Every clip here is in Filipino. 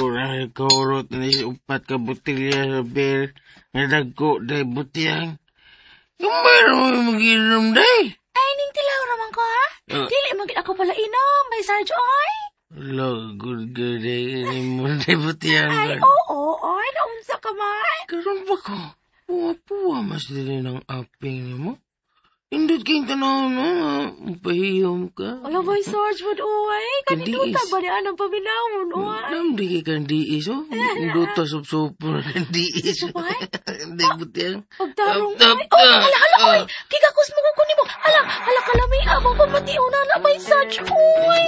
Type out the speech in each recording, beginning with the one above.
ko na kaurot na upat ka butilya sa beer. Nadagko day butiyang. Kumara mo mag-inom day. Ay, ning tilaw naman ko, ha? Dili magin ako pala inom, may Sarge, oy. Hello, good day. Ini mo day butiyang. Ay, oo, oy, naunsa ka, may. Karon ba ko? Puwa-puwa mas dili ng aping mo. Indot kayong tanaw, no? Pahiyom ka. Wala ba, Sarge, what, oy? Kaniduta ba niya ang paminawon, oy? Namdi kay kang diis, oh. Indot ta sup-supo na kang diis. Hindi butiyang. Pagtarong, oy. Oh, hala, oy. Kikakos mo kukunin mo. Hala, kalami, abang pamatiw na may Sarge, oy.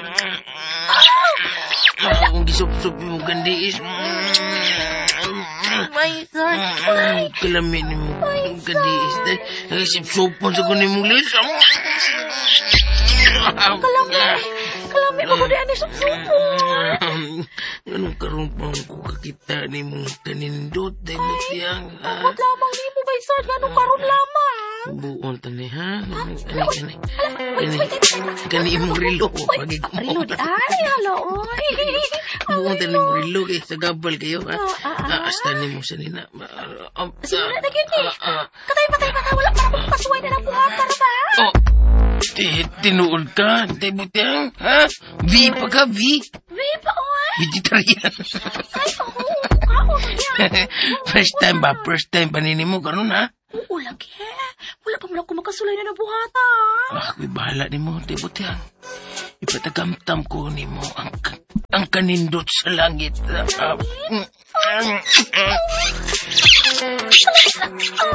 Kung gisup-sup mo kang diis. May Sarge, oy. Kalamin mo kang diis. Nagsip-supon sa kunin mong lis. Kalami mo ko di ani sup-supo. Anong karoon pa ko kakita ni mong kanindot, day butiyang. Bakit lamang ni mo, may Sarge, anong karon lamang? Buon tani, ha? Kani imong rilo. Rilo di ay, hala, oy. Buon tani imong rilo, kay sa gabal kayo, ha? Asta ni mo sa nina. Sige na, nagini. Katay-patay pa ka, wala para magpasuway na ng buhat para ba? Oh, tinuod ka, day butiyang, ha? V pa ka, V? V pa, oy. Vegetarian. Ay, oo, kako niya. First time panini mo, karon ha? Oo, lagi. Wala pa mo lang kumakasulay na ng buhata. Ako'y bahala ni mo, day butiyang. Ipatagamtam ko ni mo ang kanindot sa langit.